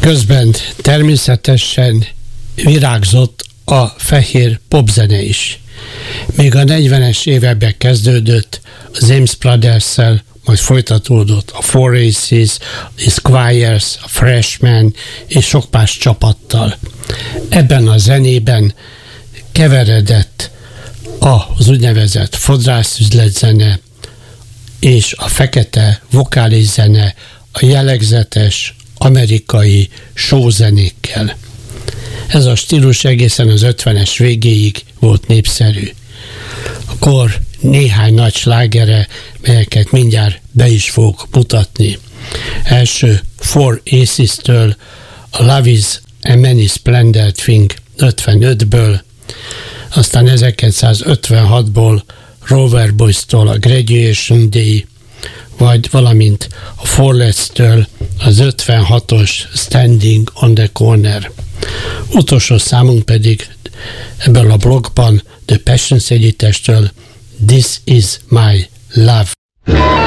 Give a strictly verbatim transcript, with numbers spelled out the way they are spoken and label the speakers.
Speaker 1: Közben természetesen virágzott a fehér popzene is. Még a negyvenes években kezdődött az James Brothers-szel, majd folytatódott a Four Aces, a Squires, a Freshman és sok más csapattal. Ebben a zenében keveredett az úgynevezett fodrászüzletzene és a fekete vokális zene a jellegzetes amerikai showzenékkel. Ez a stílus egészen az ötvenes végéig volt népszerű. Akkor néhány nagy slágere, melyeket mindjárt be is fogok mutatni. Első Four Aces-től a Love is a Many Splendid Thing ötvenötből, aztán ezerkilencszázötvenhatból Rover Boys-tól a Graduation Day, vagy valamint a Fourlets-től az ötvenhatos Standing on the Corner. Utolsó számunk pedig ebből a blogban The Passions együttestől This is my love.